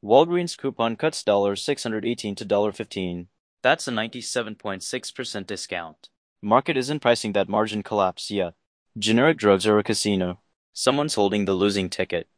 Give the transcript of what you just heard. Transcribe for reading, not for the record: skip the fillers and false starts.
Walgreens coupon cuts $618 to $15. That's a 97.6% discount. Market isn't pricing that margin collapse yet. Generic drugs are a casino. Someone's holding the losing ticket.